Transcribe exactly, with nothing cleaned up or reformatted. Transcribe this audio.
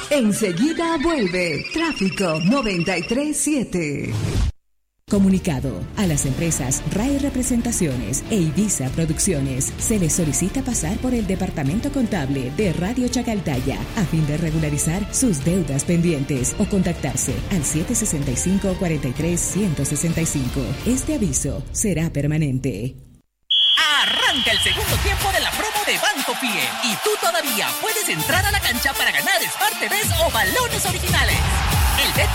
Enseguida vuelve Tráfico noventa y tres punto siete. Comunicado a las empresas R A E Representaciones e Ibiza Producciones. Se les solicita pasar por el departamento contable de Radio Chacaltaya a fin de regularizar sus deudas pendientes o contactarse al siete sesenta y cinco, cuarenta y tres, ciento sesenta y cinco. Este aviso será permanente. Arranca el segundo tiempo de la promo de Banco Pie y tú todavía puedes entrar a la cancha para ganar Smart T Vs o balones originales. El Bet